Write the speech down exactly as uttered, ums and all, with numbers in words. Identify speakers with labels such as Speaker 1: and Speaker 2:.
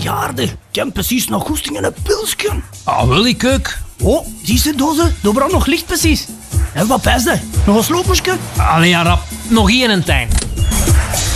Speaker 1: verjaardag. Ik heb precies nog goesting in een pilsje.
Speaker 2: Ah, wil ik ook.
Speaker 1: Oh, zie je dozen? Daar brandt nog licht precies. En wat pijs je? Nog een sloopmoesje?
Speaker 2: Allee, ja, rap. Nog één en tijn.